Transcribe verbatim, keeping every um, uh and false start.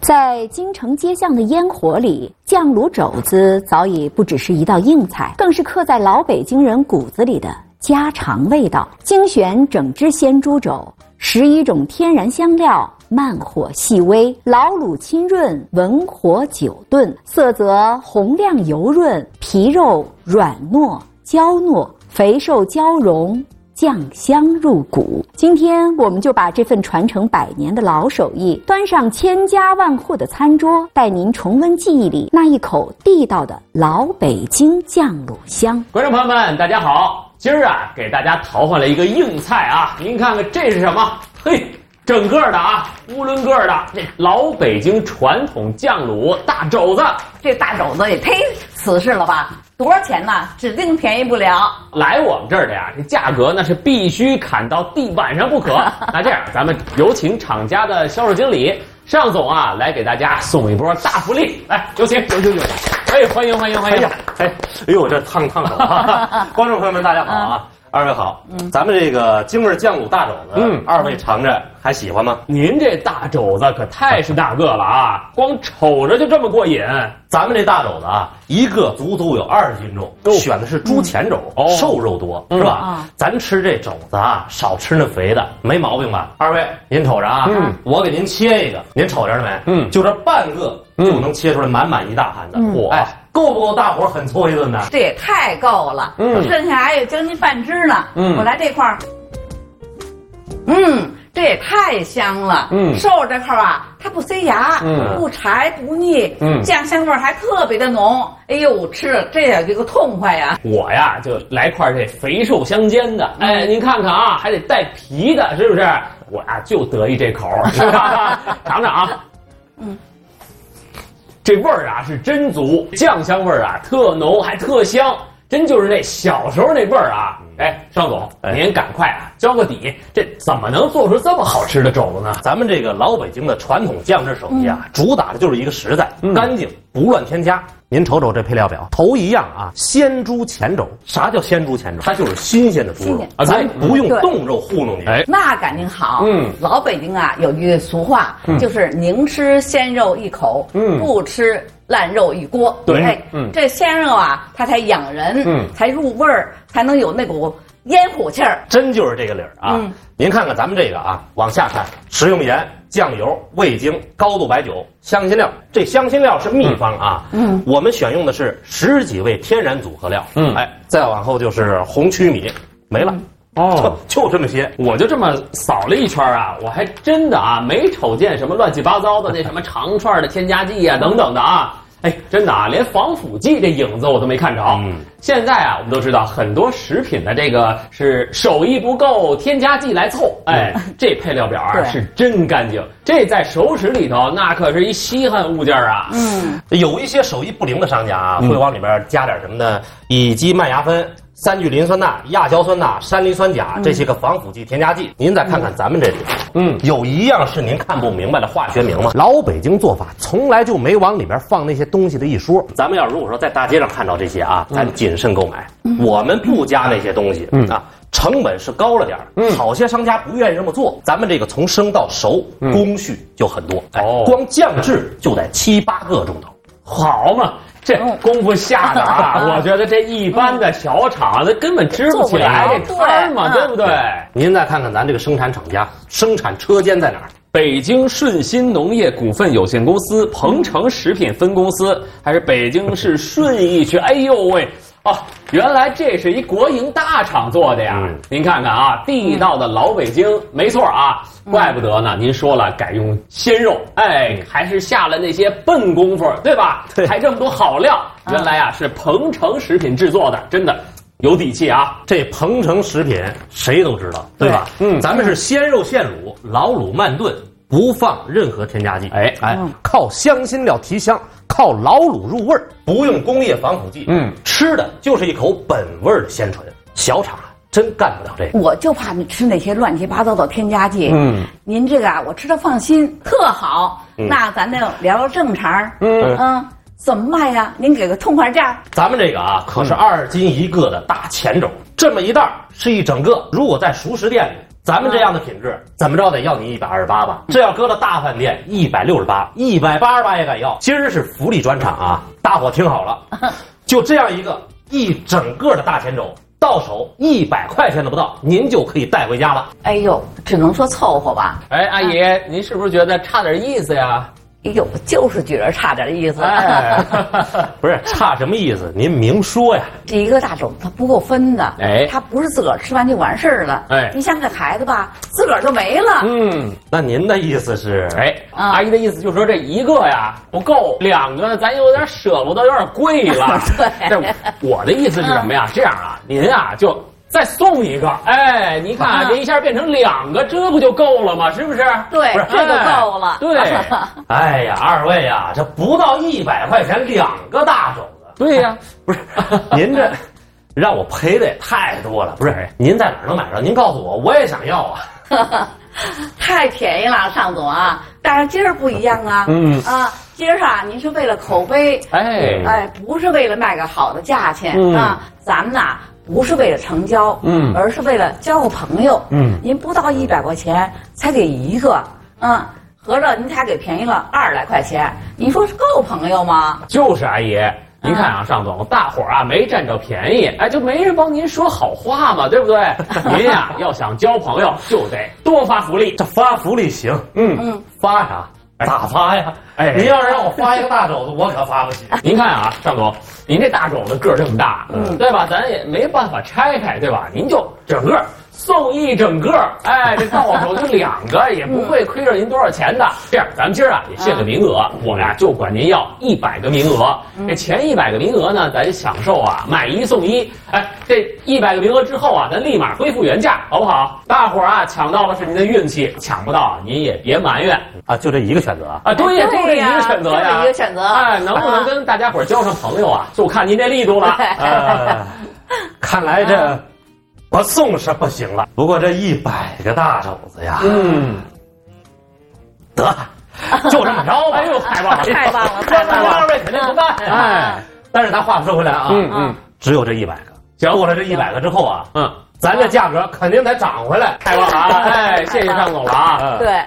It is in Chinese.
在京城街巷的烟火里，酱卤肘子早已不只是一道硬菜，更是刻在老北京人骨子里的家常味道。精选整只鲜猪肘，十一种天然香料，慢火细煨，老卤亲润，文火久炖，色泽红亮油润，皮肉软糯娇糯，肥瘦交融，酱香入骨。今天我们就把这份传承百年的老手艺端上千家万户的餐桌，带您重温记忆里那一口地道的老北京酱卤香。 观众朋友们大家好，今儿啊给大家淘换了一个硬菜啊，您看看这是什么？嘿，整个的啊，乌伦个的这老北京传统酱卤大肘子。 这大肘子也忒瓷实了吧？多少钱呢？指定便宜不了。 来我们这儿的呀，这价格那是必须砍到地板上不可。那这样，咱们有请厂家的销售经理尚总啊，来给大家送一波大福利。来，有请，有请，有请。哎，欢迎，欢迎，欢迎！ 哎，哎呦，这烫烫手啊！观众朋友们，大家好啊！二位好，嗯，咱们这个京味酱卤大肘子，嗯，二位尝着还喜欢吗？ 您这大肘子可太是大个了啊，光瞅着就这么过瘾。 咱们这大肘子啊，一个足足有二十斤重，哦、选的是猪前肘，嗯、瘦肉多，嗯、是吧？嗯、咱吃这肘子啊，少吃那肥的，没毛病吧？二位，您瞅着啊，嗯，我给您切一个，您瞅着了没？嗯，就这半个就能切出来满满一大盘子，嚯、嗯！哎，够不够大伙很凑一顿呢？ 这也太够了，嗯，剩下还有将近半只呢。嗯，我来这块儿，嗯。这也太香了，嗯，瘦肉这块啊，它不塞牙，嗯，不柴不腻，嗯，酱香味还特别的浓，哎呦，吃了这也这个痛快呀！ 我呀就来块这肥瘦相间的，嗯、哎，您看看啊，还得带皮的，是不是？我啊就得意这口，是吧？尝尝啊，嗯，这味儿啊是真足，酱香味儿啊特浓还特香，真就是那小时候那味儿啊。哎，尚总，您赶快啊，交个底，这怎么能做出这么好吃的肘子呢？ 咱们这个老北京的传统酱汁手艺啊，嗯、主打的就是一个实在、嗯、干净，不乱添加。您瞅瞅这配料表，头一样啊，鲜猪前肘。啥叫鲜猪前肘？它就是新鲜的猪肉啊，咱不用冻肉糊弄你。 哎，那感情好。嗯，老北京啊有句俗话，嗯、就是宁吃鲜肉一口，嗯，不吃烂肉一锅。 对， 哎，嗯，这鲜肉啊，它才养人，嗯，才入味儿，才能有那股烟火气儿。 真就是这个理儿啊！嗯、您看看咱们这个啊，往下看，食用盐、酱油、味精、高度白酒、香辛料。这香辛料是秘方啊，嗯，我们选用的是十几味天然组合料。嗯，哎，再往后就是红曲米，没了。嗯哦，就, 就这么些， 我就这么扫了一圈啊，我还真的啊没瞅见什么乱七八糟的那什么长串的添加剂啊等等的啊，哎，真的啊，连防腐剂这影子我都没看着。嗯，现在啊，我们都知道很多食品的这个是手艺不够，添加剂来凑。哎，嗯、这配料表啊是真干净，这在熟食里头那可是一稀罕物件啊。嗯， 有一些手艺不灵的商家啊，嗯、会往里边加点什么呢？乙基麦芽酚、三聚磷酸钠、亚硝酸钠、山梨酸钾这些个防腐剂添加剂。您再看看咱们这里，嗯，有一样是您看不明白的化学名吗？老北京做法从来就没往里边放那些东西的一说。咱们要如果说在大街上看到这些啊，咱谨慎购买。嗯、我们不加那些东西，嗯啊，成本是高了点儿。嗯，好些商家不愿意这么做。咱们这个从生到熟，嗯、工序就很多。哎，哦、光酱制就得七八个钟头。 好嘛。这功夫下的啊，我觉得这一般的小厂，它根本支不起来这摊嘛，对不对？ 您再看看咱这个生产厂家，生产车间在哪儿？ 北京顺鑫农业股份有限公司鹏城食品分公司，还是北京市顺义区？哎呦喂！哦，原来这是一国营大厂做的呀！嗯、您看看啊，地道的老北京，没错啊，怪不得呢。您说了改用鲜肉，哎，还是下了那些笨功夫，对吧？对，还这么多好料，原来啊是鹏城食品制作的，真的有底气啊！ 这鹏城食品谁都知道，对吧？嗯，咱们是鲜肉现卤，老卤慢炖，不放任何添加剂。哎哎，靠香辛料提香。靠老卤入味儿，不用工业防腐剂，嗯，吃的就是一口本味的鲜醇。小厂真干不了这个， 我就怕你吃那些乱七八糟的添加剂。嗯，您这个啊，我吃的放心，特好。嗯、那咱就聊聊正常。嗯嗯，怎么卖呀？您给个痛快价。 咱们这个啊，可是二斤一个的大前肘，这么一袋是一整个。如果在熟食店里， 咱们这样的品质，怎么着得要你一百二十八吧？这要搁到大饭店，一百六十八，一百八十八也敢要。今儿是福利专场啊，大伙听好了，就这样一个一整个的大前肘，到手一百块钱都不到，您就可以带回家了。 哎呦，只能说凑合吧。 哎，阿姨，您是不是觉得差点意思呀？ 哎呦，就是觉得差点意思。 哎， 不是差什么意思？您明说呀。 这一个大肘它不够分的， 哎， 它不是自个儿吃完就完事儿了。 哎， 你像这孩子吧，自个儿就没了。 嗯，那您的意思是？ 哎，啊、阿姨的意思就是说这一个呀不够，两个呢咱有点舍不得，有点贵了。 对， 这我的意思是什么呀？这样啊，您啊就。再送一个，哎，你看、啊、这一下变成两个，这不就够了吗？是不是？ 对，不是这就够了。 哎、对， 哎呀，二位呀，这不到一百块钱两个大肘子。 对呀、啊， 不是，您这让我赔的也太多了。不是，您在哪儿能买着？您告诉我，我也想要啊。 太便宜了，尚总啊！但是今儿不一样啊，嗯啊，今儿啊，您是为了口碑， 哎哎，不是为了卖个好的价钱、 嗯、 啊，咱们呐。不是为了成交，嗯，而是为了交个朋友，嗯，您不到一百块钱才给一个，嗯，合着您才给便宜了二十来块钱，你说是够朋友吗？ 就是阿姨，您看啊，尚总，大伙儿啊没占着便宜，哎，就没人帮您说好话嘛，对不对？您呀、啊、要想交朋友，就得多发福利。 这发福利行， 嗯嗯， 发啥？咋发呀？ 哎， 您要是让我发一个大肘子，我可发不起。 您看啊，尚总，您这大肘子个儿这么大，嗯，对吧？咱也没办法拆开，对吧？您就整个送一整个，哎，这到手就两个，也不会亏着您多少钱的。这样，咱们今儿啊也限个名额，我们呀就管您要一百个名额。这前一百个名额呢，咱享受啊买一送一。哎，这一百个名额之后啊，咱立马恢复原价，好不好？大伙儿啊抢到了是您的运气，抢不到您也别埋怨啊，就这一个选择啊，对呀，就这一个选择呀， 就这一个选择。 哎，能不能跟大家伙儿交上朋友啊，就看您这力度了。 呃，看来这。我送是不行了，不过这一百个大肘子呀，嗯，得，就这么着吧。 哎呦，太棒了， 太棒了，太棒了！ 二位肯定不干，哎，但是咱话说回来啊，嗯嗯，只有这一百个，结果了这一百个之后啊，嗯，咱这价格肯定得涨回来。 太棒了啊！哎，谢谢尚总了啊。 对。